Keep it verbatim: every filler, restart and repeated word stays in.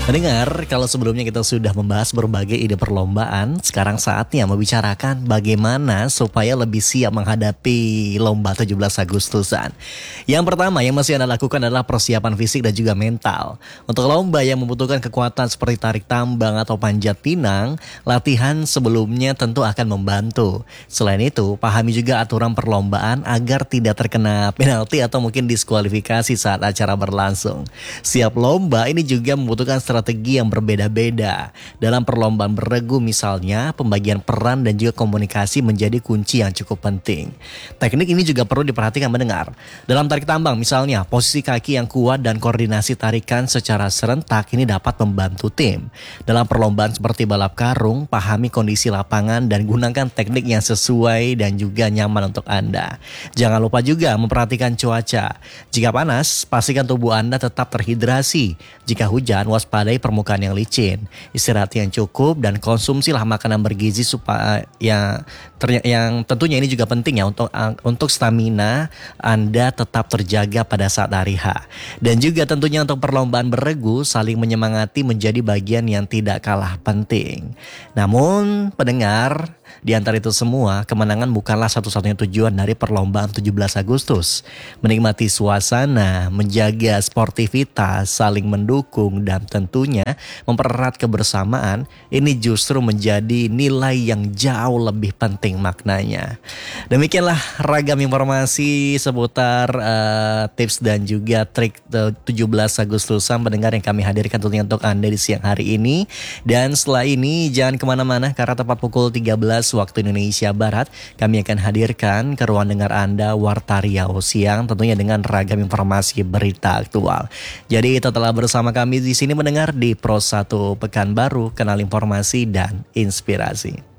Mendengar, kalau sebelumnya kita sudah membahas berbagai ide perlombaan, sekarang saatnya membicarakan bagaimana supaya lebih siap menghadapi lomba tujuh belas Agustusan. Yang pertama yang mesti Anda lakukan adalah persiapan fisik dan juga mental. Untuk lomba yang membutuhkan kekuatan seperti tarik tambang atau panjat pinang, latihan sebelumnya tentu akan membantu. Selain itu, pahami juga aturan perlombaan agar tidak terkena penalti atau mungkin diskualifikasi saat acara berlangsung. Siap lomba ini juga membutuhkan strategi yang berbeda-beda. Dalam perlombaan beregu misalnya, pembagian peran dan juga komunikasi menjadi kunci yang cukup penting. Teknik ini juga perlu diperhatikan mendengar. Dalam tarik tambang misalnya, posisi kaki yang kuat dan koordinasi tarikan secara serentak ini dapat membantu tim. Dalam perlombaan seperti balap karung, pahami kondisi lapangan dan gunakan teknik yang sesuai dan juga nyaman untuk Anda. Jangan lupa juga memperhatikan cuaca. Jika panas, pastikan tubuh Anda tetap terhidrasi. Jika hujan, waspadai permukaan yang licin, istirahat yang cukup dan konsumsilah makanan bergizi supaya yang ter, yang tentunya ini juga penting ya untuk untuk stamina Anda tetap terjaga pada saat hari H. Dan juga tentunya untuk perlombaan beregu, saling menyemangati menjadi bagian yang tidak kalah penting. Namun pendengar, di antara itu semua, kemenangan bukanlah satu-satunya tujuan dari perlombaan tujuh belas Agustus. Menikmati suasana, menjaga sportivitas, saling mendukung, dan tentunya mempererat kebersamaan, ini justru menjadi nilai yang jauh lebih penting maknanya. Demikianlah ragam informasi seputar uh, tips dan juga trik tujuh belas Agustusan pendengar yang kami hadirkan tentunya untuk Anda di siang hari ini. Dan setelah ini jangan kemana-mana karena tepat pukul tiga belas waktu Indonesia Barat kami akan hadirkan ke ruang dengar Anda Warta Riau Siang tentunya dengan ragam informasi berita aktual. Jadi tetaplah bersama kami di sini mendengar di Pro satu Pekanbaru, kenal informasi dan inspirasi.